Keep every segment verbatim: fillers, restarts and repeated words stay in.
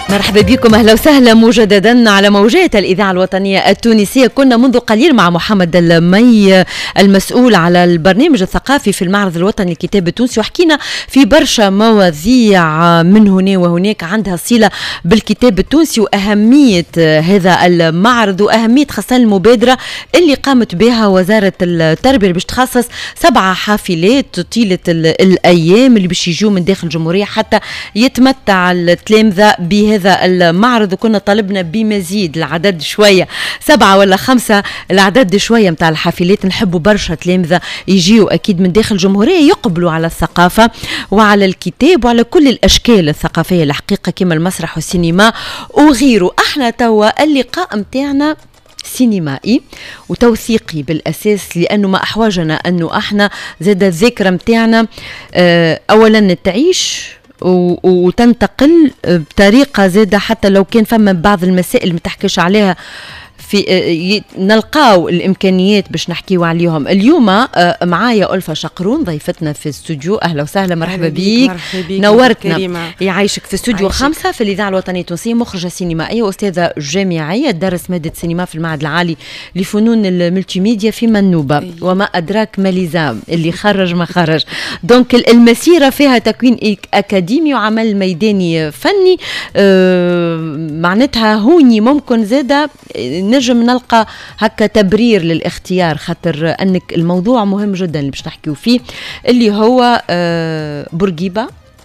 مرحبا بكم، اهلا وسهلا مجددا على موجات الاذاعه الوطنيه التونسيه. كنا منذ قليل مع محمد المي المسؤول على البرنامج الثقافي في المعرض الوطني للكتاب التونسي، وحكينا في برشا مواضيع من هنا وهناك عندها صله بالكتاب التونسي واهميه هذا المعرض واهميه خاصه المبادره اللي قامت بها وزاره التربيه باش تخصص سبعه حافلات طيله الايام اللي باش يجوا من داخل الجمهوريه حتى يتمتع التلامذه بهذا هذا المعرض. وكنا طلبنا بمزيد العدد شويه، سبعه ولا خمسه العدد شويه متاع الحافلات. نحبوا برشا تلامذه يجيوا اكيد من داخل الجمهوريه يقبلوا على الثقافه وعلى الكتاب وعلى كل الاشكال الثقافيه الحقيقه كما المسرح والسينما وغيره. احنا توا اللقاء متاعنا سينمائي وتوثيقي بالاساس، لانه ما احوجنا انه احنا زاد الذاكره متاعنا اه اولا تعيش وتنتقل بطريقة زادة، حتى لو كان فما بعض المسائل ما تحكيش عليها في نلقاو الامكانيات باش نحكيو عليهم. اليوم معايا ألفة شقرون ضيفتنا في الاستوديو. اهلا وسهلا، مرحبا بيك، نورتنا. يعيشك في استوديو عايشك. خمسة في الاذاعه الوطنيه التونسيه، مخرجه سينمائيه واستاذه جامعيه، درس ماده سينما في المعهد العالي لفنون الملتي ميديا في منوبه. أيه. وما ادراك ما لزام اللي خرج ما خرج. دونك المسيره فيها تكوين اكاديمي وعمل ميداني فني. آه معناتها هوني ممكن زاده نجم نلقى هكا تبرير للاختيار، خاطر انك الموضوع مهم جدا اللي باش نحكيو فيه، اللي هو بورقيبه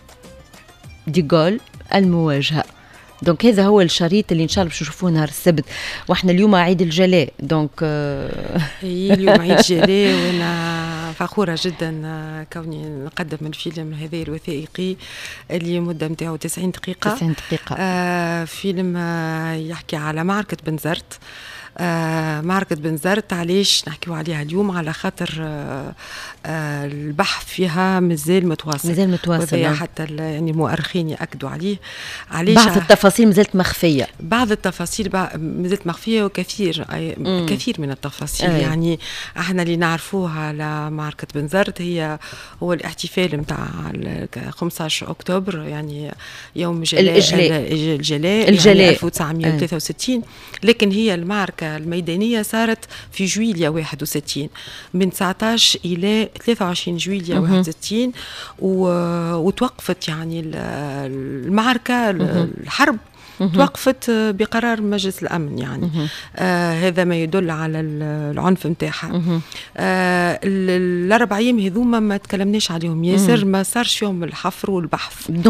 ديغول المواجهه. دونك هذا هو الشريط اللي ان شاء الله باش نشوفوه نهار السبت، واحنا اليوم عيد الجلاء. دونك اليوم عيد الجلاء وانا فخوره جدا كوني نقدم الفيلم هذا الوثائقي اللي مده نتاعو تسعين دقيقه. تسعين دقيقه. آه فيلم آه يحكي على معركه بنزرت. آه معركة بنزرت علاش نحكيو عليها اليوم؟ على خاطر آه آه البحث فيها مازال متواصل مازال متواصل حتى يعني المؤرخين يأكدوا عليه. علاش بعض التفاصيل مازالت مخفية، بعض التفاصيل مازالت مخفية وكثير مم. كثير من التفاصيل. أي. يعني احنا اللي نعرفوها على معركة بنزرت هي هو الاحتفال متاع خمسة عشر أكتوبر، يعني يوم جلاء الجلاء الجلاء, الجلاء. يعني ألف وتسعمائة وثلاثة وستين. لكن هي المعركة الميدانية صارت في جويلية واحد وستين، من تسعة عشر إلى ثلاثة وعشرين جويلية واحد وستين، وتوقفت يعني المعركة الحرب توقفت بقرار مجلس الأمن. يعني آه هذا ما يدل على العنف متاعها. آه الأربع أيام هذوما ما تكلمناش عليهم ياسر، ما صارش يوم الحفر والبحث.